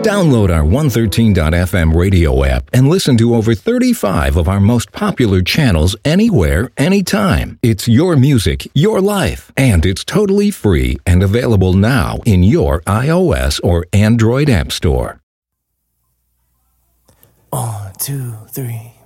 Download our 113.fm radio app and listen to over 35 of our most popular channels anywhere, anytime. It's your music, your life, and it's totally free and available now in your iOS or Android app store. 1, 2, 3